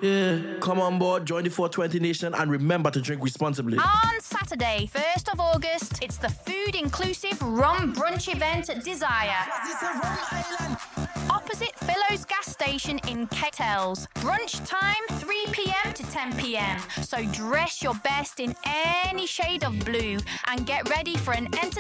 Yeah, come on board, join the 420 Nation, and remember to drink responsibly. On Saturday, 1st of August, it's the food-inclusive rum brunch event at Desire. Opposite Philo's gas station in Kettles. Brunch time, 3 p.m. to 10 p.m. So dress your best in any shade of blue and get ready for an entertaining